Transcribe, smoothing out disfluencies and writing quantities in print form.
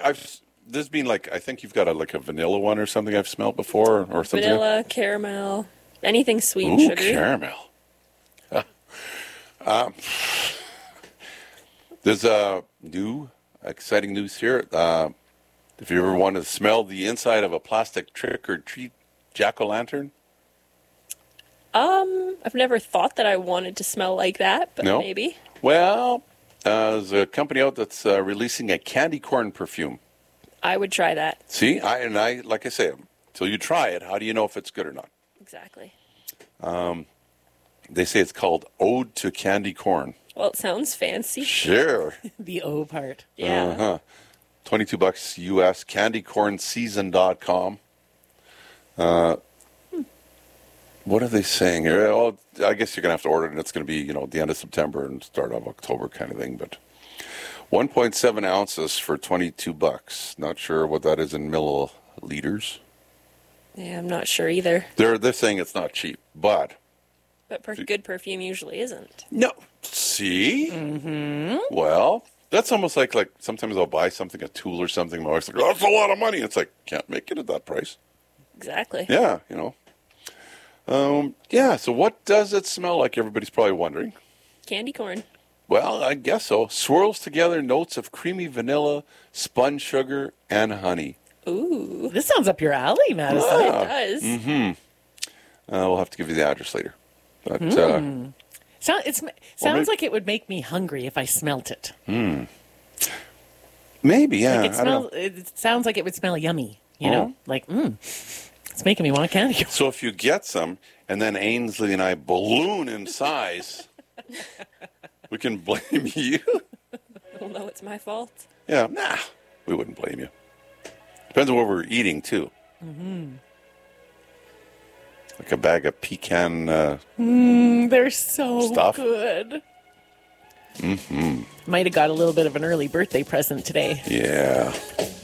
I've this being like I think you've got a vanilla one or something I've smelled before or something. Vanilla, caramel, anything sweet and Ooh, sugary. caramel. There's new exciting news here. If you ever want to smell the inside of a plastic trick-or-treat jack-o'-lantern? I've never thought that I wanted to smell like that, but No? maybe. Well, there's a company out that's releasing a candy corn perfume. I would try that. See, I like I say, until you try it, how do you know if it's good or not? Exactly. They say it's called Ode to Candy Corn. Well, it sounds fancy. Sure. The O part. Yeah. Uh-huh. $22 US, candycornseason.com. What are they saying here? Oh, I guess you're going to have to order it, and it's going to be, the end of September and start of October kind of thing. But 1.7 ounces for $22. Not sure what that is in milliliters. Yeah, I'm not sure either. They're saying it's not cheap, but... But good perfume usually isn't. No. See? Mm-hmm. Well, that's almost like sometimes I'll buy something, a tool or something. My wife's like, oh, that's a lot of money. It's like, can't make it at that price. Exactly. Yeah, so what does it smell like? Everybody's probably wondering. Candy corn. Well, I guess so. Swirls together notes of creamy vanilla, spun sugar, and honey. Ooh. This sounds up your alley, Madison. It does. Mm-hmm. We'll have to give you the address later. But, Sounds like it would make me hungry if I smelt it. Maybe, yeah. It sounds like it would smell yummy, you know? Like, it's making me want candy corn. So if you get some, and then Ainsley and I balloon in size, we can blame you. Well, no, it's my fault. Yeah, we wouldn't blame you. Depends on what we're eating, too. Mm-hmm. Like a bag of pecan They're so stuff. good. Mm-hmm. Might have got a little bit of an early birthday present today. Yeah.